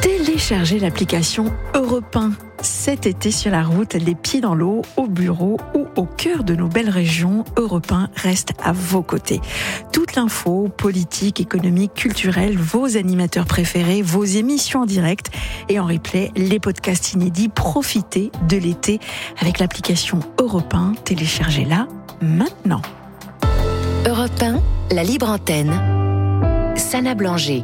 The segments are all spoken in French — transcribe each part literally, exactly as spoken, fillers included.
Téléchargez l'application Europe un cet été sur la route, les pieds dans l'eau, au bureau ou au cœur de nos belles régions. Europe un reste à vos côtés. Toute l'info, politique, économique, culturelle, vos animateurs préférés, vos émissions en direct et en replay, les podcasts inédits. Profitez de l'été avec l'application Europe un. Téléchargez-la maintenant. Europe un, la libre antenne. Sana Blanger.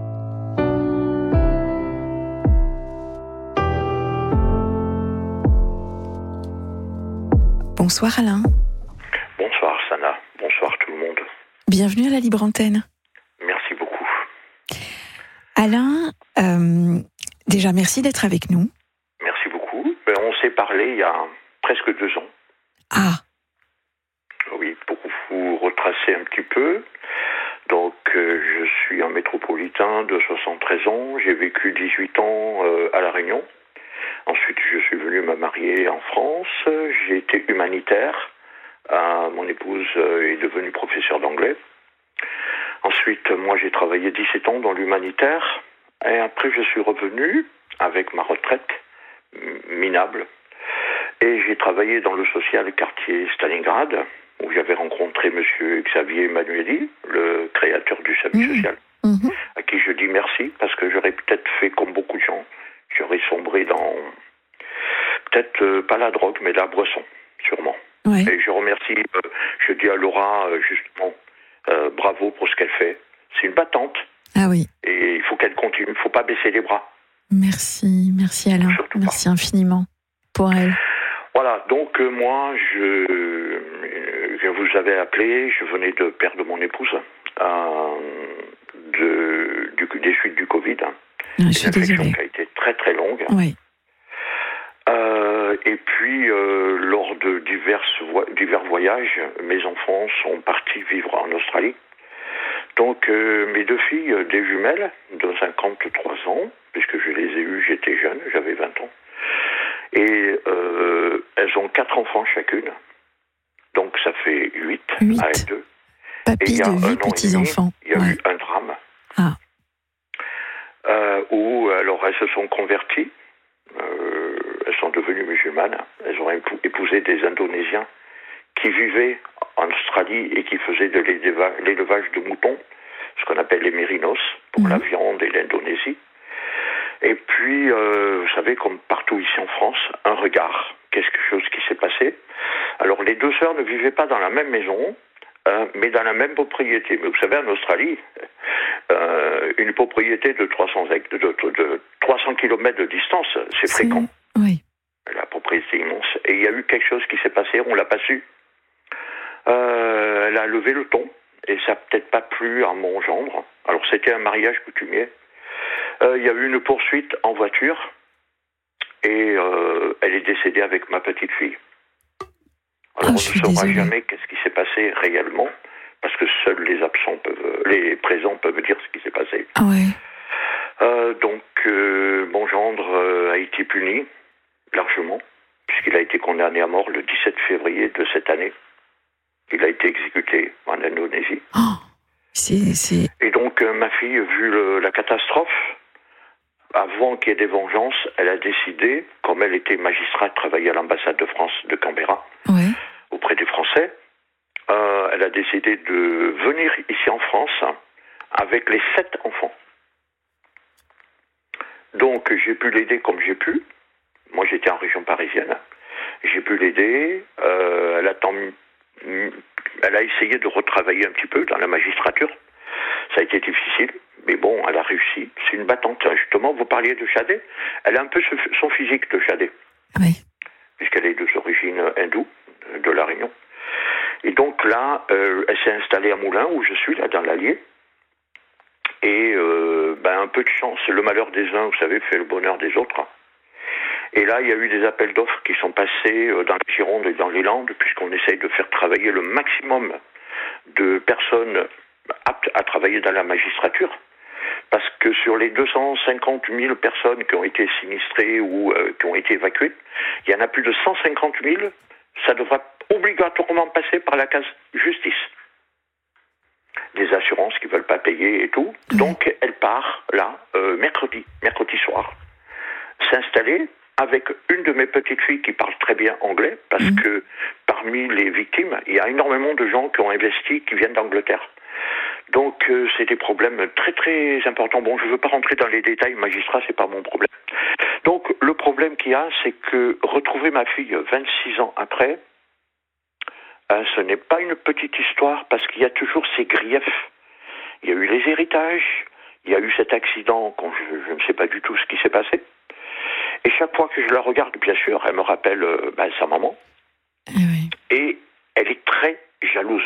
Bonsoir Alain. Bonsoir Sana, bonsoir tout le monde. Bienvenue à la libre antenne. Merci beaucoup. Alain, euh, déjà merci d'être avec nous. Merci beaucoup. Ben, on s'est parlé il y a presque deux ans. Ah. Oui, pour vous retracer un petit peu. Donc euh, je suis un métropolitain de soixante-treize ans, j'ai vécu dix-huit ans euh, à La Réunion. Ensuite, je suis venu me marier en France. J'ai été humanitaire. Euh, mon épouse est devenue professeure d'anglais. Ensuite, moi, j'ai travaillé dix-sept ans dans l'humanitaire. Et après, je suis revenu avec ma retraite minable. Et j'ai travaillé dans le social quartier Stalingrad, où j'avais rencontré M. Xavier Emmanueli, le créateur du service mmh. social, mmh. à qui je dis merci, parce que j'aurais peut-être fait comme beaucoup de gens. J'aurais sombré dans, peut-être euh, pas la drogue, mais la boisson, sûrement. Ouais. Et je remercie, euh, je dis à Laura, euh, justement, euh, bravo pour ce qu'elle fait. C'est une battante. Ah oui. Et il faut qu'elle continue, il ne faut pas baisser les bras. Merci, merci Alain. Surtout merci pas. Infiniment pour elle. Voilà, donc euh, moi, je, euh, je vous avais appelé, je venais de perdre mon épouse, euh, de, du, des suites du Covid. Hein. Ah, je suis une infection désolée. qui a été très très longue. Oui. Euh, et puis, euh, lors de divers, vo- divers voyages, mes enfants sont partis vivre en Australie. Donc, euh, mes deux filles, des jumelles, de cinquante-trois ans, puisque je les ai eues, j'étais jeune, j'avais vingt ans. Et euh, elles ont quatre enfants chacune. Donc, ça fait huit à elles deux. Papy de huit petits-enfants. Il y a ouais. eu un drame. Ah. Euh, où, alors, elles se sont converties. Euh, elles sont devenues musulmanes. Elles ont épou- épousé des Indonésiens qui vivaient en Australie et qui faisaient de l'éleva- l'élevage de moutons, ce qu'on appelle les mérinos, pour mmh. la viande et l'Indonésie. Et puis, euh, vous savez, comme partout ici en France, un regard, quelque chose qui s'est passé. Alors, les deux sœurs ne vivaient pas dans la même maison, euh, mais dans la même propriété. Mais vous savez, en Australie, euh, une propriété de trois cents, de, de, de trois cents kilomètres de distance, c'est, c'est fréquent. Oui. La propriété immense. Et il y a eu quelque chose qui s'est passé, on l'a pas su. Euh, elle a levé le ton, et ça n'a peut-être pas plu à mon gendre. Alors, c'était un mariage coutumier. Euh, il y a eu une poursuite en voiture, et euh, elle est décédée avec ma petite fille. Alors, oh, on ne saura désolée. jamais qu'est-ce qui s'est passé réellement, parce que seuls les absents peuvent, les présents peuvent dire ce qui s'est passé. Ah ouais. Euh, donc, euh, mon gendre euh, a été puni, largement, puisqu'il a été condamné à mort le dix-sept février de cette année. Il a été exécuté en Indonésie. Oh, c'est, c'est... Et donc, euh, ma fille, vu le, la catastrophe, avant qu'il y ait des vengeances, elle a décidé, comme elle était magistrate, travaillait à l'ambassade de France de Canberra, ouais. auprès des Français, euh, elle a décidé de venir ici en France avec les sept enfants. Donc, j'ai pu l'aider comme j'ai pu. Moi, j'étais en région parisienne. J'ai pu l'aider. Euh, elle a tant... Elle a essayé de retravailler un petit peu dans la magistrature. Ça a été difficile, mais bon, elle a réussi. C'est une battante. Justement, vous parliez de Chadé. Elle a un peu son physique de Chadé. Oui. Puisqu'elle est de origine hindoue, de La Réunion. Et donc là, euh, elle s'est installée à Moulins, où je suis, là, dans l'Allier. Et euh, ben, un peu de chance. Le malheur des uns, vous savez, fait le bonheur des autres. Et là, il y a eu des appels d'offres qui sont passés dans les Gironde et dans les Landes, puisqu'on essaye de faire travailler le maximum de personnes aptes à travailler dans la magistrature. Parce que sur les deux cent cinquante mille personnes qui ont été sinistrées ou euh, qui ont été évacuées, il y en a plus de cent cinquante mille, ça devra obligatoirement passer par la case justice. des assurances qui veulent pas payer et tout. Mmh. Donc elle part là euh, mercredi, mercredi soir, s'installer avec une de mes petites filles qui parle très bien anglais, parce mmh. que parmi les victimes, il y a énormément de gens qui ont investi, qui viennent d'Angleterre. Donc euh, c'est des problèmes très très importants. Bon, je ne veux pas rentrer dans les détails, magistrat, c'est pas mon problème. Donc le problème qu'il y a, c'est que retrouver ma fille vingt-six ans après, euh, ce n'est pas une petite histoire, parce qu'il y a toujours ces griefs. Il y a eu les héritages, il y a eu cet accident, quand je, je ne sais pas du tout ce qui s'est passé. Et chaque fois que je la regarde, bien sûr, elle me rappelle euh, bah, sa maman. Oui. Et elle est très jalouse.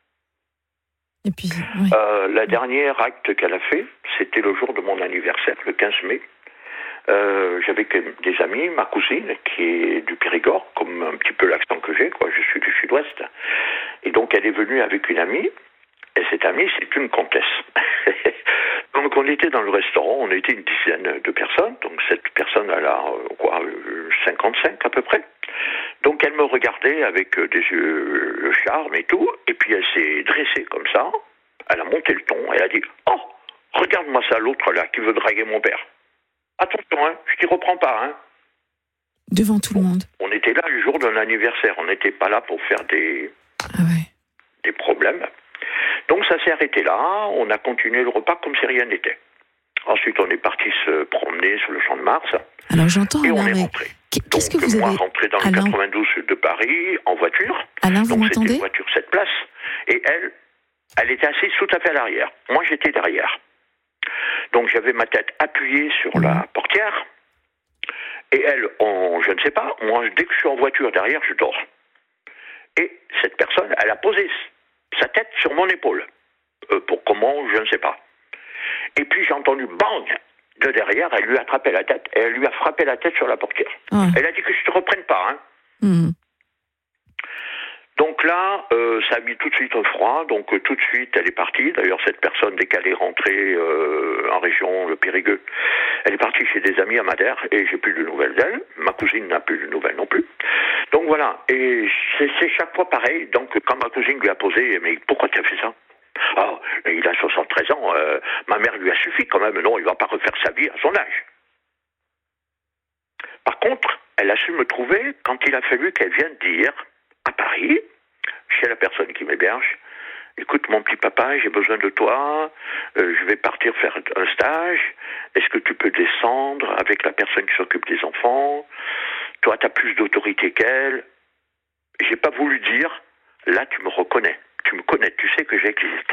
Et puis, oui. euh, la dernière acte qu'elle a fait, c'était le jour de mon anniversaire, le quinze mai. Euh, j'avais des amis, ma cousine, qui est du Périgord, comme un petit peu l'accent que j'ai, quoi. Je suis du sud-ouest. Et donc, elle est venue avec une amie. Et cette amie, c'est une comtesse. Donc, on était dans le restaurant, on était une dizaine de personnes. Donc, cette personne, elle a, quoi, cinquante-cinq à peu près. Donc, elle me regardait avec des yeux, le charme et tout. Et puis, elle s'est dressée comme ça. Elle a monté le ton. Elle a dit, oh, regarde-moi ça, l'autre là, qui veut draguer mon père. Attention, hein, je t'y reprends pas, hein. Devant tout le monde. On était là le jour d'un anniversaire. On n'était pas là pour faire des, ah ouais. des problèmes. Donc ça s'est arrêté là, on a continué le repas comme si rien n'était. Ensuite on est parti se promener sur le Champ de Mars. Alors j'entends, et Alain, on est mais rentré. Qu'est-ce Donc, que vous moi, avez... rentré dans Alain... le quatre-vingt-douze sud de Paris, en voiture. Alain, vous donc m'entendez? c'était une voiture sept places. Et elle, elle était assise tout à fait à l'arrière. Moi j'étais derrière. Donc j'avais ma tête appuyée sur mmh. la portière. Et elle, on, je ne sais pas, moi dès que je suis en voiture derrière, je dors. Et cette personne, elle a posé sa tête sur mon épaule. Euh, pour comment, je ne sais pas. Et puis j'ai entendu bang de derrière, elle lui a attrapé la tête et elle lui a frappé la tête sur la portière. Ah. Elle a dit que je te reprenne pas. Hein. Mmh. Donc là, euh, ça a mis tout de suite un froid. Donc euh, tout de suite, elle est partie. D'ailleurs, cette personne, dès qu'elle est rentrée euh, en région, le Périgueux, elle est partie chez des amis à Madère et j'ai plus de nouvelles d'elle. Ma cousine n'a plus de nouvelles non plus. Donc voilà. Et c'est, c'est chaque fois pareil. Donc quand ma cousine lui a posé, mais pourquoi tu as fait ça? Ah, il a soixante-treize ans. Euh, ma mère lui a suffi quand même. Non, il va pas refaire sa vie à son âge. Par contre, elle a su me trouver quand il a fallu qu'elle vienne dire à Paris, chez la personne qui m'héberge, écoute mon petit papa, j'ai besoin de toi, euh, je vais partir faire un stage, est-ce que tu peux descendre avec la personne qui s'occupe des enfants, toi tu as plus d'autorité qu'elle. J'ai pas voulu dire, là tu me reconnais, tu me connais, tu sais que j'existe.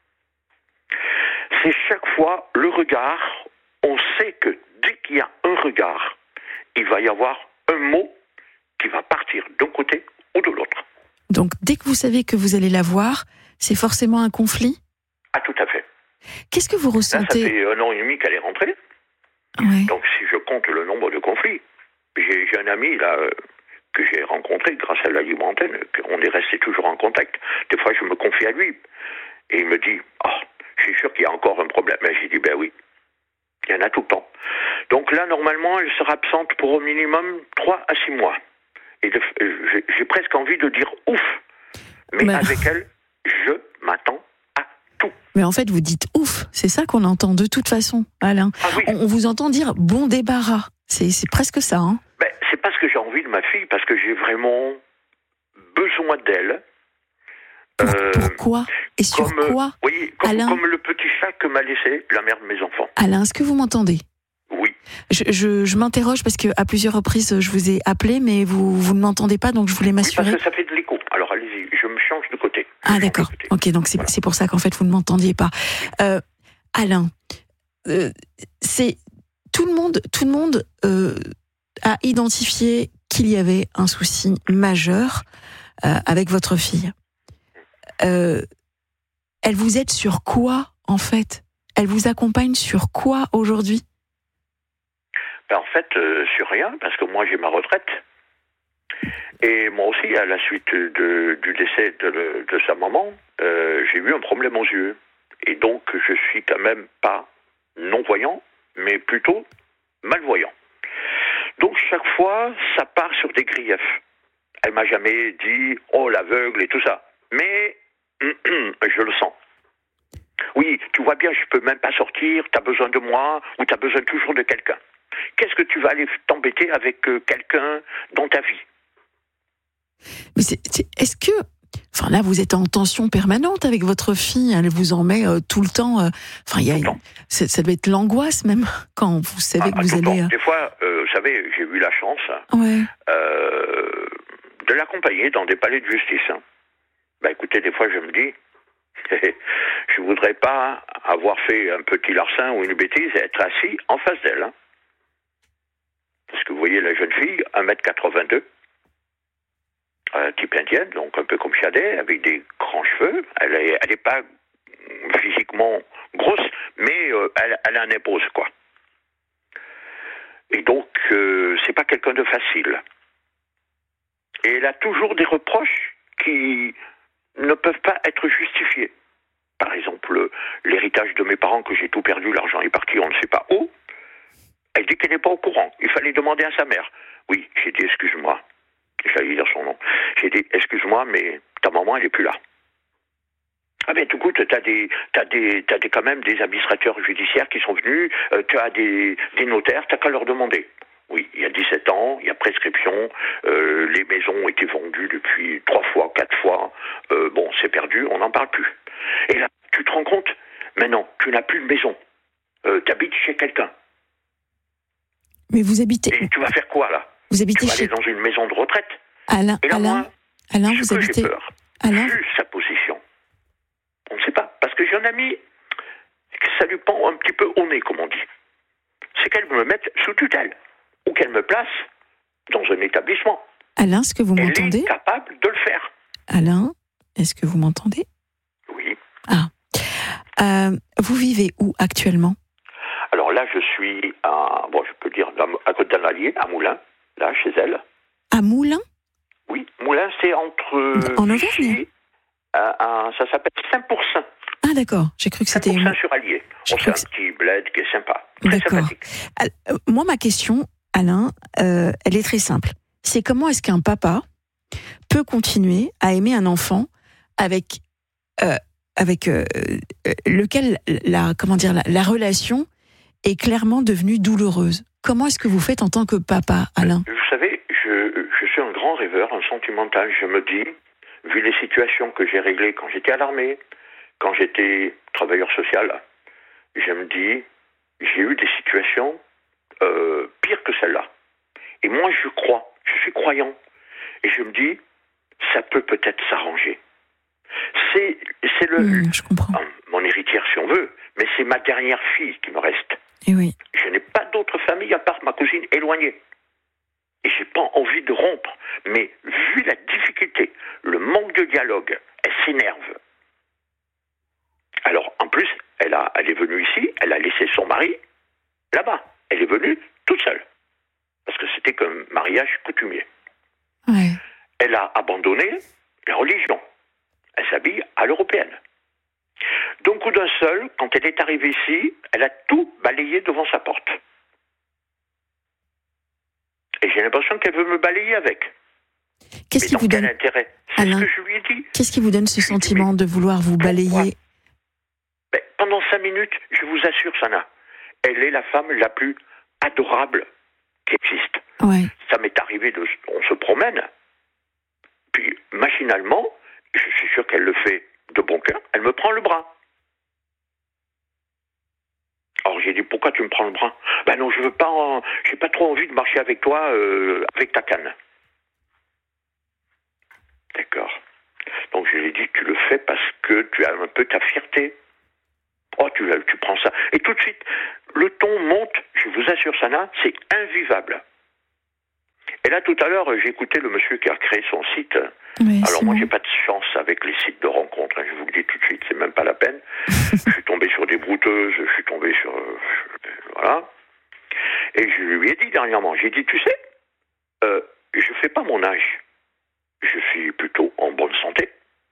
C'est chaque fois le regard, on sait que dès qu'il y a un regard, il va y avoir un mot qui va partir d'un côté ou de l'autre. Donc, dès que vous savez que vous allez la voir, c'est forcément un conflit? Ah, tout à fait. Qu'est-ce que vous ressentez? Là, ça fait un an et demi qu'elle est rentrée. Ouais. Donc, si je compte le nombre de conflits, j'ai, j'ai un ami, là, euh, que j'ai rencontré grâce à la libre antenne, on est resté toujours en contact. Des fois, je me confie à lui. Et il me dit, oh, je suis sûr qu'il y a encore un problème. Et j'ai dit, ben oui, il y en a tout le temps. Donc là, normalement, elle sera absente pour au minimum trois à six mois. Et de, j'ai, j'ai presque envie de dire ouf. Mais, Mais avec elle, je m'attends à tout. Mais en fait, vous dites ouf. C'est ça qu'on entend de toute façon, Alain. Ah oui. on, on vous entend dire bon débarras. C'est, c'est presque ça. Hein. Ben, c'est pas ce que j'ai envie de ma fille, parce que j'ai vraiment besoin d'elle. Pour, euh, pourquoi? Et sur comme, quoi, oui, comme, Alain? Comme le petit chat que m'a laissé la mère de mes enfants. Alain, est-ce que vous m'entendez? Oui. Je, je, je m'interroge parce qu'à plusieurs reprises, je vous ai appelé, mais vous, vous ne m'entendez pas, donc je voulais m'assurer. Oui, parce que ça fait de l'écho. Alors allez-y, je me change de côté. Je ah d'accord, côté. Ok, donc c'est, voilà. c'est pour ça qu'en fait vous ne m'entendiez pas. Euh, Alain, euh, c'est tout le monde, tout le monde euh, a identifié qu'il y avait un souci majeur euh, avec votre fille. Euh, elle vous aide sur quoi en fait? Elle vous accompagne sur quoi aujourd'hui? Ben, en fait, euh, sur rien, parce que moi j'ai ma retraite. Et moi aussi, à la suite de, du décès de, le, de sa maman, euh, j'ai eu un problème aux yeux. Et donc, je suis quand même pas non-voyant, mais plutôt malvoyant. Donc, chaque fois, ça part sur des griefs. Elle m'a jamais dit « oh, l'aveugle » et tout ça. Mais, je le sens. Oui, tu vois bien, je peux même pas sortir, tu as besoin de moi, ou tu as besoin toujours de quelqu'un. Qu'est-ce que tu vas aller t'embêter avec euh, quelqu'un dans ta vie? Mais c'est, c'est, est-ce que... Enfin là, vous êtes en tension permanente avec votre fille, elle vous en met euh, tout le temps... Euh, enfin, il y a, une, ça, ça doit être l'angoisse même, quand vous savez ah, que vous allez... Euh... Des fois, euh, vous savez, j'ai eu la chance ouais. euh, de l'accompagner dans des palais de justice. Hein. Ben écoutez, des fois je me dis, je voudrais pas avoir fait un petit larcin ou une bêtise et être assis en face d'elle. Hein. Parce que vous voyez la jeune fille, un mètre quatre-vingt-deux, euh, type indienne, donc un peu comme Chadet, avec des grands cheveux. Elle est, elle est pas physiquement grosse, mais euh, elle, elle a un épaule, quoi. Et donc, euh, c'est pas quelqu'un de facile. Et elle a toujours des reproches qui ne peuvent pas être justifiés. Par exemple, l'héritage de mes parents, que j'ai tout perdu, l'argent est parti, on ne sait pas où. Elle dit qu'elle n'est pas au courant. Il fallait demander à sa mère. Oui, j'ai dit, excuse-moi. J'allais dire son nom. J'ai dit, excuse-moi, mais ta maman, elle n'est plus là. Ah ben, tout coup, tu as des, t'as des, t'as des, quand même des administrateurs judiciaires qui sont venus, euh, tu as des, des notaires, tu n'as qu'à leur demander. Oui, il y a dix-sept ans, il y a prescription, euh, les maisons ont été vendues depuis trois fois, quatre fois, euh, bon, c'est perdu, on n'en parle plus. Et là, tu te rends compte, mais non, tu n'as plus de maison, euh, tu habites chez quelqu'un. Mais vous habitez... Et tu vas faire quoi, là? Vous habitez tu vas chez... aller dans une maison de retraite. Alain, et là, Alain, moi, Alain, ce vous que habitez... j'ai peur, Alain vu sa position, on ne sait pas, parce que j'ai un ami, ça lui pend un petit peu au nez, comme on dit. C'est qu'elle me mette sous tutelle, ou qu'elle me place dans un établissement. Alain, est-ce que vous m'entendez? Elle est capable de le faire. Alain, est-ce que vous m'entendez? Oui. Ah. Euh, vous vivez où actuellement? Alors là, je suis à, bon, je peux dire, à côté d'Allier, à Moulins, là, chez elle. À Moulins? Oui, Moulins, c'est entre... En Auvergne? À, à, ça s'appelle Saint-Pourçain. Ah d'accord, j'ai cru que c'était... Saint-Pourçain-sur-Allier. Bon, c'est un que... petit bled qui est sympa. Très d'accord. sympathique. Euh, moi, ma question, Alain, euh, elle est très simple. C'est comment est-ce qu'un papa peut continuer à aimer un enfant avec, euh, avec euh, lequel la, comment dire, la, la relation est clairement devenue douloureuse? Comment est-ce que vous faites en tant que papa, Alain? Vous savez, je, je suis un grand rêveur, un sentimental. Je me dis, vu les situations que j'ai réglées quand j'étais à l'armée, quand j'étais travailleur social, je me dis, j'ai eu des situations euh, pires que celle-là. Et moi, je crois, je suis croyant. Et je me dis, ça peut peut-être s'arranger. C'est, c'est le, mmh, je comprends. euh, mon héritière, si on veut, mais c'est ma dernière fille qui me reste. Et oui. Je n'ai pas d'autre famille à part ma cousine éloignée. Et j'ai pas envie de rompre. Mais vu la difficulté, le manque de dialogue, elle s'énerve. Alors, en plus, elle, a, elle est venue ici, elle a laissé son mari là-bas. Elle est venue toute seule. Parce que c'était qu'un mariage coutumier. Ouais. Elle a abandonné la religion. Elle s'habille à l'européenne. D'un coup d'un seul, quand elle est arrivée ici, elle a tout balayé devant sa porte. Et j'ai l'impression qu'elle veut me balayer avec. Qu'est-ce Mais qui dans vous quel donne intérêt? C'est Alain, ce que je lui ai dit. Qu'est-ce qui vous donne ce sentiment dit, de vouloir vous balayer? ben, pendant cinq minutes, je vous assure, Sana, elle est la femme la plus adorable qui existe. Ouais. Ça m'est arrivé, de, on se promène, puis machinalement, je suis sûr qu'elle le fait de bon cœur, elle me prend le bras. Alors j'ai dit, pourquoi tu me prends le bras? Ben non, je veux pas, en, j'ai pas trop envie de marcher avec toi, euh, avec ta canne. D'accord. Donc je lui ai dit, tu le fais parce que tu as un peu ta fierté. Oh, tu, tu prends ça. Et tout de suite, le ton monte, je vous assure, Sana, c'est invivable. Et là, tout à l'heure, j'ai écouté le monsieur qui a créé son site. Oui, alors moi, bon. j'ai pas de chance avec les sites de rencontres, hein, je vous le dis tout de suite, c'est même pas la peine. Je suis tombé sur des brouteuses, je suis tombé sur... Euh, voilà. Et je lui ai dit dernièrement, j'ai dit, tu sais, euh, je fais pas mon âge. Je suis plutôt en bonne santé.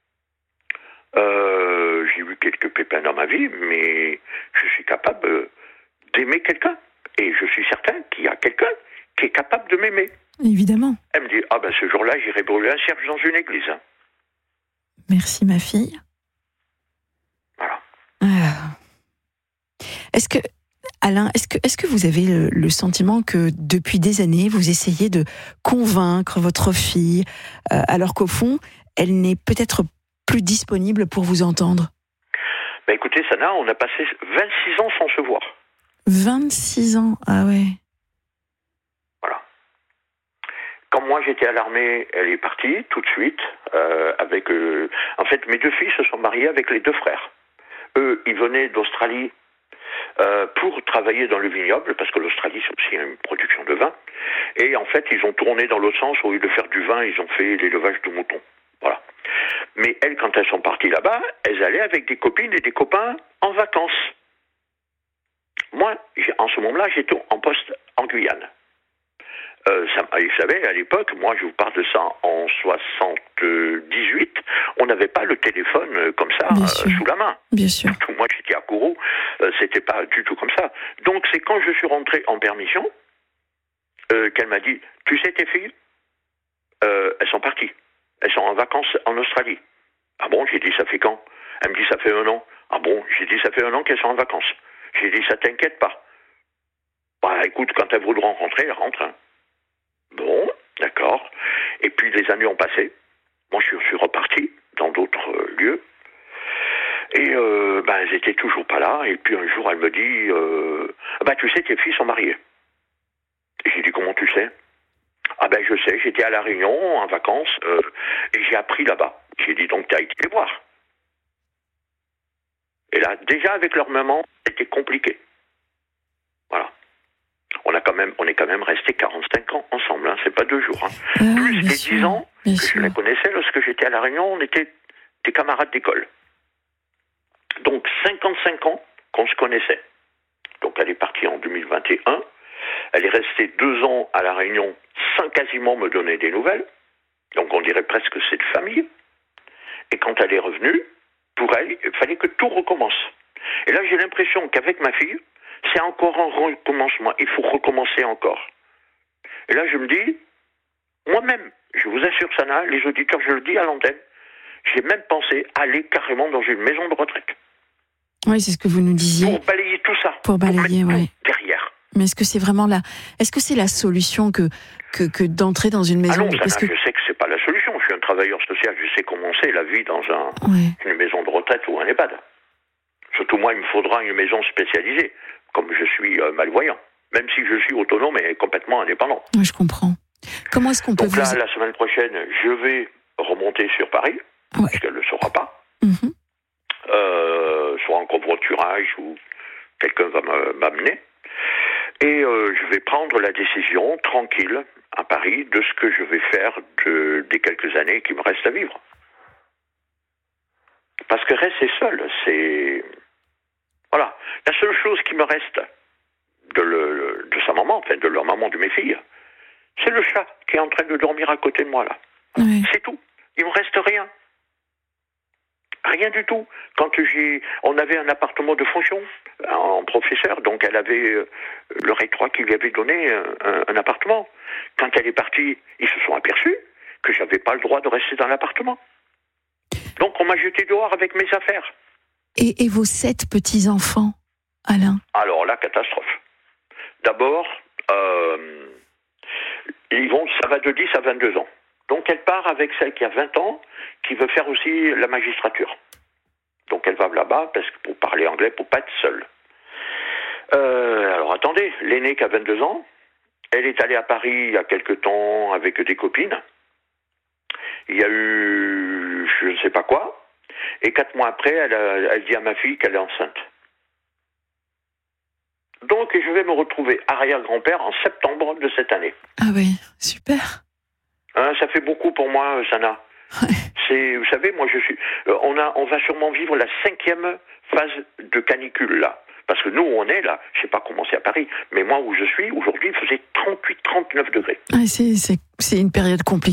Euh, j'ai eu quelques pépins dans ma vie, mais je suis capable d'aimer quelqu'un. Et je suis certain qu'il y a quelqu'un qui est capable de m'aimer. Évidemment. Elle me dit, ah ben ce jour-là, j'irai brûler un cierge dans une église. Merci ma fille. Voilà. Ah Est-ce que, Alain, est-ce que, est-ce que vous avez le, le sentiment que depuis des années, vous essayez de convaincre votre fille, euh, alors qu'au fond, elle n'est peut-être plus disponible pour vous entendre? Ben écoutez, Sana, on a passé vingt-six ans sans se voir. vingt-six ans, ah ouais. Voilà. Quand moi j'étais à l'armée, elle est partie tout de suite. Euh, avec, euh... En fait, mes deux filles se sont mariées avec les deux frères. Eux, ils venaient d'Australie euh, pour travailler dans le vignoble, parce que l'Australie, c'est aussi une production de vin. Et en fait, ils ont tourné dans l'autre sens. Au lieu de faire du vin, ils ont fait l'élevage de moutons. Voilà. Mais elles, quand elles sont parties là-bas, elles allaient avec des copines et des copains en vacances. Moi, en ce moment-là, j'étais en poste en Guyane. Euh, ça, vous savez, à l'époque, moi je vous parle de ça en soixante-dix-huit, on n'avait pas le téléphone comme ça euh, sous la main. Bien sûr. Surtout moi j'étais à Kourou, euh, c'était pas du tout comme ça. Donc c'est quand je suis rentré en permission euh, qu'elle m'a dit, tu sais tes filles, euh, elles sont parties, elles sont en vacances en Australie. Ah bon, j'ai dit ça fait quand? Elle me dit ça fait un an. Ah bon, j'ai dit ça fait un an qu'elles sont en vacances. J'ai dit ça t'inquiète pas. Bah écoute, quand elles voudront rentrer, elles rentrent. Hein. Bon, d'accord. Et puis les années ont passé. Moi, je suis reparti dans d'autres euh, lieux. Et euh, ben, elles étaient toujours pas là. Et puis un jour, elle me dit, euh, bah tu sais, tes filles sont mariées. Et j'ai dit, comment tu sais? Ah ben je sais, j'étais à La Réunion en vacances euh, et j'ai appris là-bas. J'ai dit, donc tu as été les voir. Et là, déjà avec leur maman, c'était compliqué. Voilà. On a quand même, on est quand même resté quarante-cinq ans ensemble, hein. C'est pas deux jours. Hein. Ah, Plus les sûr, dix ans que sûr. je la connaissais lorsque j'étais à La Réunion, on était des camarades d'école. Donc cinquante-cinq ans qu'on se connaissait. Donc elle est partie en deux mille vingt et un. Elle est restée deux ans à La Réunion sans quasiment me donner des nouvelles. Donc on dirait presque que c'est de famille. Et quand elle est revenue, pour elle, il fallait que tout recommence. Et là, j'ai l'impression qu'avec ma fille, c'est encore un recommencement. Il faut recommencer encore. Et là, je me dis, moi-même, je vous assure, Sana, les auditeurs, je le dis à l'antenne, j'ai même pensé aller carrément dans une maison de retraite. Oui, c'est ce que vous nous disiez. Pour balayer tout ça. Pour balayer, oui. Derrière. Mais est-ce que c'est vraiment la, est-ce que c'est la solution que, que, que d'entrer dans une maison? Ah non, Sana, Parce que... je sais que c'est pas la solution. Je suis un travailleur social, je sais comment c'est la vie dans un, ouais. une maison de retraite ou un EHPAD. Surtout moi, il me faudra une maison spécialisée, comme je suis euh, malvoyant. Même si je suis autonome et complètement indépendant. Oui, je comprends. Comment est-ce qu'on peut Donc là, vous... la semaine prochaine, je vais remonter sur Paris, ouais. parce qu'elle ne le saura pas. Mm-hmm. Euh, soit en covoiturage ou quelqu'un va m'amener. Et euh, je vais prendre la décision, tranquille, à Paris, de ce que je vais faire de, des quelques années qui me restent à vivre. Parce que rester seul, c'est... Voilà. La seule chose qui me reste de, le, de sa maman, enfin de leur maman, de mes filles, c'est le chat qui est en train de dormir à côté de moi, là. Oui. C'est tout. Il me reste rien. Rien du tout. Quand j'ai, on avait un appartement de fonction en professeur, donc elle avait euh, le rectorat qui lui avait donné un, un, un appartement. Quand elle est partie, ils se sont aperçus que j'avais pas le droit de rester dans l'appartement. Donc on m'a jeté dehors avec mes affaires. Et, et vos sept petits-enfants, Alain? Alors la catastrophe. D'abord, euh, ils vont, ça va de dix à vingt-deux ans. Donc elle part avec celle qui a vingt ans, qui veut faire aussi la magistrature. Donc elle va là-bas parce que pour parler anglais, pour pas être seule. Euh, alors attendez, l'aînée qui a vingt-deux ans, elle est allée à Paris il y a quelque temps avec des copines. Il y a eu je ne sais pas quoi, et quatre mois après, elle, a, elle dit à ma fille qu'elle est enceinte. Donc je vais me retrouver arrière-grand-père en septembre de cette année. Ah oui, super. Hein, ça fait beaucoup pour moi, Sana. Ouais. C'est, vous savez, moi je suis, euh, on a, on va sûrement vivre la cinquième phase de canicule là, parce que nous on est là, je sais pas comment c'est à Paris, mais moi où je suis aujourd'hui, il faisait trente-huit, trente-neuf degrés. Ouais, c'est, c'est, c'est une période compliquée.